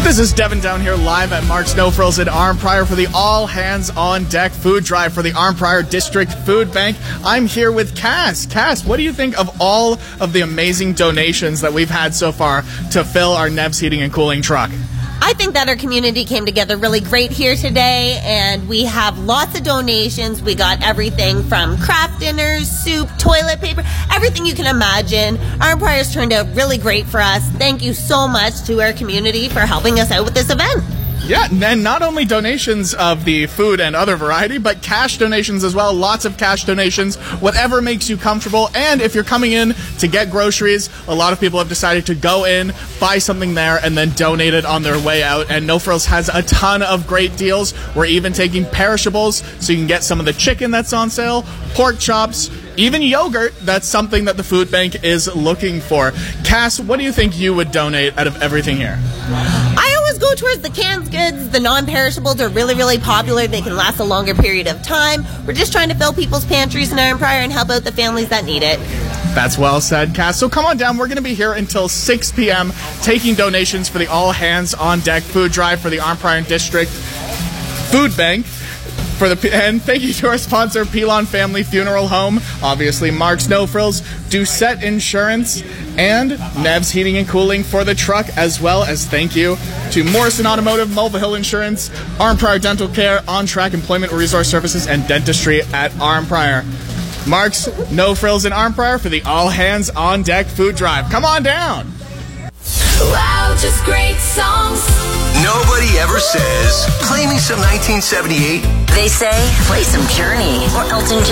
This is Devin down here live at Mark's No Frills in Arnprior for the All Hands on Deck food drive for the Arnprior District Food Bank. I'm here with Cass. Cass, what do you think of all of the amazing donations that we've had so far to fill our Nev's Heating and Cooling truck? I think that our community came together really great here today, and we have lots of donations. We got everything from craft dinners, soup, toilet paper, everything you can imagine. Arnprior's turned out really great for us. Thank you so much to our community for helping us out with this event. Yeah, and not only donations of the food and other variety, but cash donations as well. Lots of cash donations, whatever makes you comfortable. And if you're coming in to get groceries, a lot of people have decided to go in, buy something there, and then donate it on their way out. And No Frills has a ton of great deals. We're even taking perishables, so you can get some of the chicken that's on sale, pork chops, even yogurt. That's something that the food bank is looking for. Cass, what do you think you would donate out of everything here? I always go towards the canned goods. The non-perishables are really, really popular. They can last a longer period of time. We're just trying to fill people's pantries in Arnprior and help out the families that need it. That's well said, Cass. So come on down. We're going to be here until 6 p.m. taking donations for the All Hands on Deck food drive for the Arnprior District Food Bank. And thank you to our sponsor, Pilon Family Funeral Home, obviously Mark's No Frills, Doucette Insurance, and Nev's Heating and Cooling for the truck, as well as thank you to Morrison Automotive, Mulva Hill Insurance, Arnprior Dental Care, On Track Employment Resource Services, and Dentistry at Arnprior. Mark's No Frills in Arnprior for the All Hands on Deck food drive. Come on down. Wow, just great songs. Nobody ever says, play me some 1978. They say, play some Journey or Elton John.